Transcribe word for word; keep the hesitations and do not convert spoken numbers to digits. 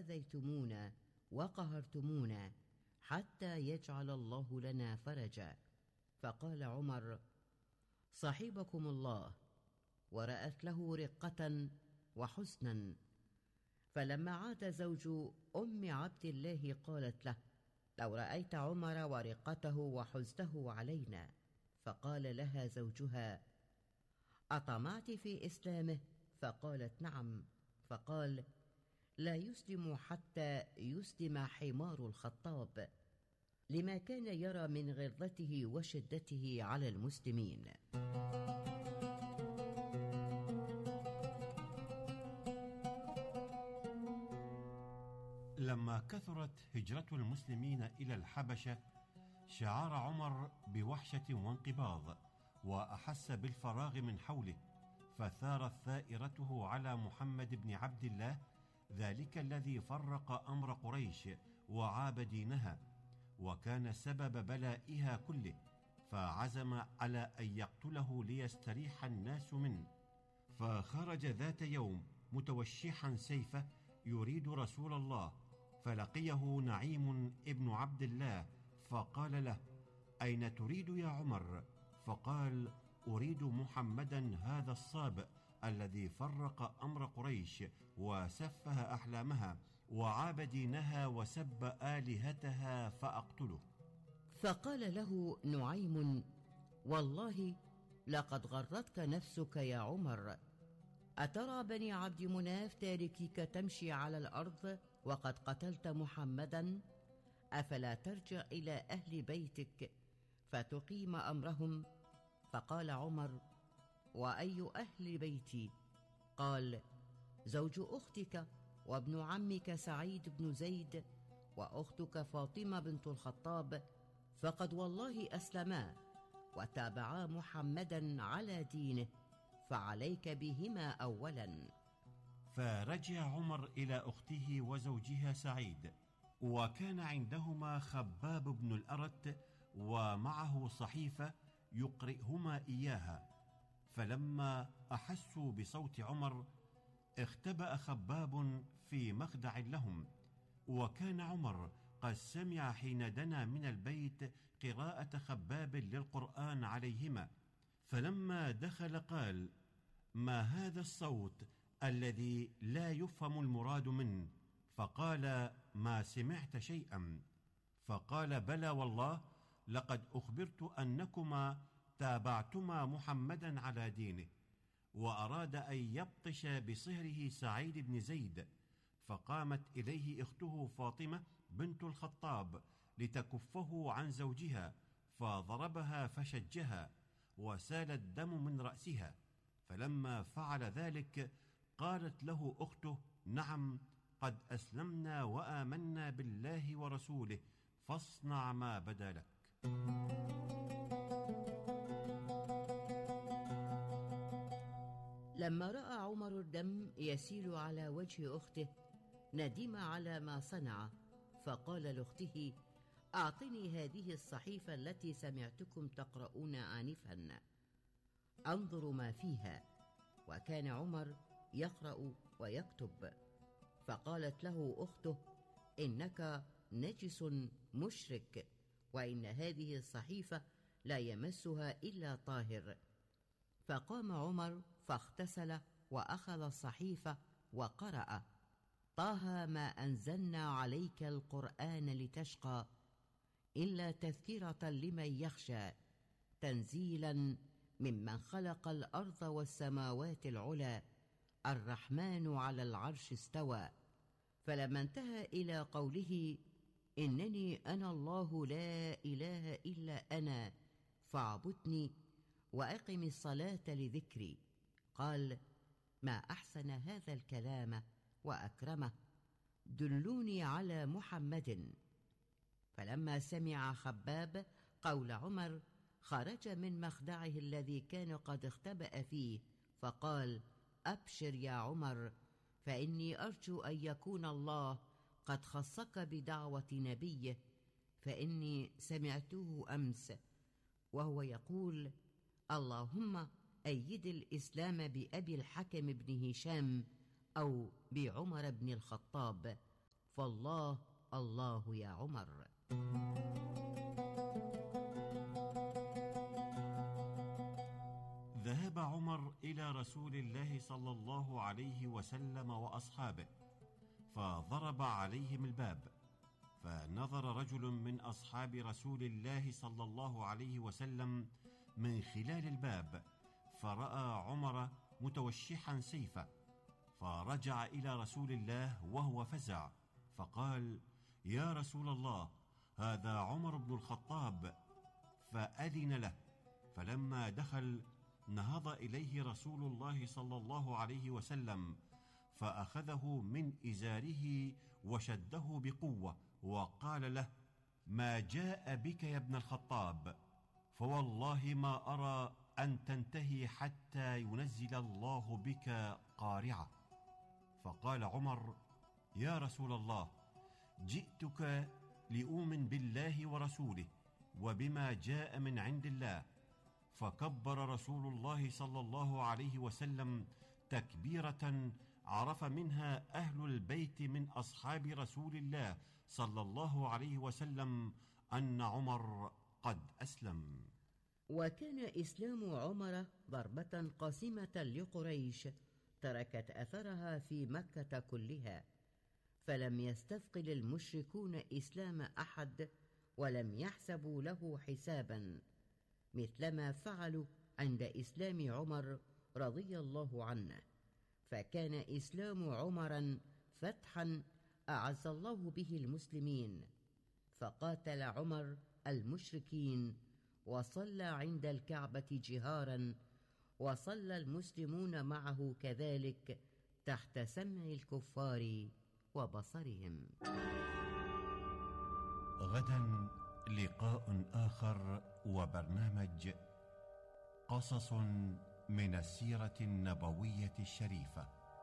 آذيتمونا وقهرتمونا حتى يجعل الله لنا فرجا. فقال عمر: صحيبكم الله. ورأت له رقة وحسنا. فلما عاد زوج أم عبد الله قالت له: لو رأيت عمر ورقته وحزته علينا. فقال لها زوجها: أطمعت في إسلامه؟ فقالت: نعم. فقال: لا يسلم حتى يسلم حمار الخطاب، لما كان يرى من غلظته وشدته على المسلمين. لما كثرت هجرة المسلمين إلى الحبشة شعر عمر بوحشة وانقباض، وأحس بالفراغ من حوله، فثارت ثائرته على محمد بن عبد الله، ذلك الذي فرق أمر قريش وعاب دينها، وكان سبب بلائها كله، فعزم على أن يقتله ليستريح الناس منه. فخرج ذات يوم متوشحا سيفه يريد رسول الله، فلقيه نعيم ابن عبد الله فقال له: أين تريد يا عمر؟ فقال: أريد محمدا هذا الصابئ الذي فرق أمر قريش وسفه أحلامها وعاب دينها وسب آلهتها، فأقتله. فقال له نعيم: والله لقد غرتك نفسك يا عمر. أترى بني عبد مناف تاركيك تمشي على الأرض وقد قتلت محمدا؟ أفلا ترجع إلى أهل بيتك فتقيم أمرهم؟ فقال عمر: وأي أهل بيتي؟ قال: زوج أختك وابن عمك سعيد بن زيد وأختك فاطمة بنت الخطاب، فقد والله أسلما وتابعا محمدا على دينه، فعليك بهما أولا. فرجع عمر إلى أخته وزوجها سعيد، وكان عندهما خباب بن الأرت ومعه صحيفة يقرئهما إياها. فلما أحسوا بصوت عمر اختبأ خباب في مخدع لهم، وكان عمر قد سمع حين دنا من البيت قراءة خباب للقرآن عليهما. فلما دخل قال: ما هذا الصوت الذي لا يفهم المراد منه؟ فقال: ما سمعت شيئا. فقال: بلى والله، لقد أخبرت أنكما تابعتما محمدا على دينه. وأراد أن يبطش بصهره سعيد بن زيد، فقامت إليه أخته فاطمة بنت الخطاب لتكفه عن زوجها، فضربها فشجها وسال الدم من رأسها. فلما فعل ذلك قالت له أخته: نعم، قد أسلمنا وآمنا بالله ورسوله، فاصنع ما بدا لك. لما رأى عمر الدم يسيل على وجه أخته ندم على ما صنع، فقال لأخته: أعطني هذه الصحيفة التي سمعتكم تقرؤون آنفا أنظر ما فيها. وكان عمر يقرأ ويكتب. فقالت له أخته: إنك نجس مشرك، وإن هذه الصحيفة لا يمسها إلا طاهر. فقام عمر فاغتسل وأخذ الصحيفة وقرأ: طه ما أنزلنا عليك القرآن لتشقى إلا تذكرة لمن يخشى، تنزيلا ممن خلق الأرض والسماوات العلى، الرحمن على العرش استوى. فلما انتهى إلى قوله: إنني أنا الله لا إله إلا أنا فاعبدني وأقم الصلاة لذكري، قال: ما أحسن هذا الكلام وأكرمه، دلوني على محمد. فلما سمع خباب قول عمر خرج من مخدعه الذي كان قد اختبأ فيه، فقال: أبشر يا عمر، فإني أرجو أن يكون الله قد خصك بدعوة نبيه، فإني سمعته أمس وهو يقول: اللهم أيد الإسلام بأبي الحكم بن هشام أو بعمر بن الخطاب. فالله الله يا عمر. ذهب عمر إلى رسول الله صلى الله عليه وسلم وأصحابه، فضرب عليهم الباب، فنظر رجل من أصحاب رسول الله صلى الله عليه وسلم من خلال الباب، فرأى عمر متوشحا سيفه، فرجع إلى رسول الله وهو فزع، فقال: يا رسول الله، هذا عمر بن الخطاب. فأذن له، فلما دخل نهض إليه رسول الله صلى الله عليه وسلم، فأخذه من إزاره وشده بقوة، وقال له: ما جاء بك يا ابن الخطاب؟ فوالله ما أرى أن تنتهي حتى ينزل الله بك قارعة. فقال عمر: يا رسول الله، جئتك لأؤمن بالله ورسوله وبما جاء من عند الله. فكبر رسول الله صلى الله عليه وسلم تكبيرة عرف منها أهل البيت من أصحاب رسول الله صلى الله عليه وسلم أن عمر قد أسلم. وكان إسلام عمر ضربة قاسمة لقريش تركت أثرها في مكة كلها، فلم يستثقل المشركون إسلام أحد ولم يحسبوا له حسابا، مثلما فعلوا عند إسلام عمر رضي الله عنه. فكان إسلام عمرا فتحا أعز الله به المسلمين، فقاتل عمر المشركين وصلى عند الكعبة جهارا، وصلى المسلمون معه كذلك تحت سمع الكفار وبصرهم. غدا لقاء آخر وبرنامج قصص من السيرة النبوية الشريفة.